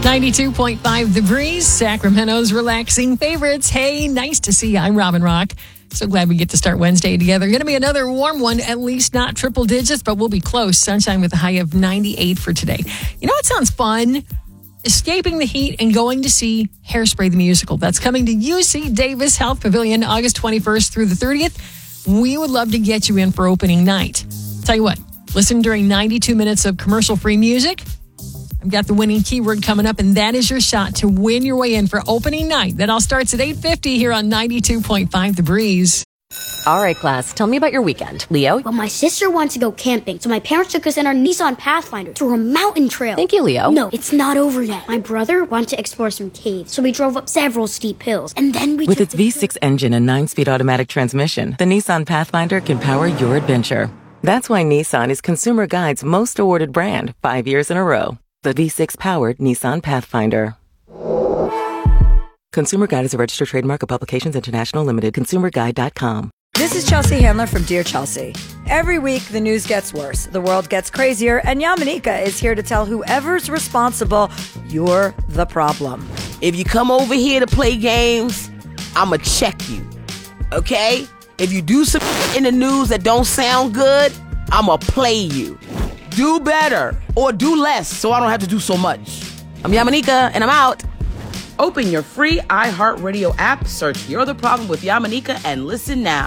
92.5 The Breeze, Sacramento's relaxing favorites. Hey, nice to see you. I'm Robin Rock. So glad we get to start Wednesday together. Going to be another warm one, at least not triple digits, but we'll be close. Sunshine with a high of 98 for today. You know what sounds fun? Escaping the heat and going to see Hairspray the Musical. That's coming to UC Davis Health Pavilion August 21st through the 30th. We would love to get you in for opening night. Tell you what, listen during 92 minutes of commercial-free music. I've got the winning keyword coming up, and that is your shot to win your way in for opening night. That all starts at 8:50 here on 92.5 The Breeze. All right, class, tell me about your weekend. Leo? Well, my sister wants to go camping, so my parents took us in our Nissan Pathfinder through a mountain trail. Thank you, Leo. No, it's not over yet. My brother wanted to explore some caves, so we drove up several steep hills, and then we With its V6 engine and 9-speed automatic transmission, the Nissan Pathfinder can power your adventure. That's why Nissan is Consumer Guide's most awarded brand 5 years in a row. The V6-powered Nissan Pathfinder. Consumer Guide is a registered trademark of Publications International Limited. ConsumerGuide.com. This is Chelsea Handler from Dear Chelsea. Every week, the news gets worse, the world gets crazier, and Yamanika is here to tell whoever's responsible, you're the problem. If you come over here to play games, I'ma check you, okay? If you do some in the news that don't sound good, I'ma play you. Do better or do less so I don't have to do so much. I'm Yamanika and I'm out. Open your free iHeartRadio app, search You're the Problem with Yamanika, and listen now.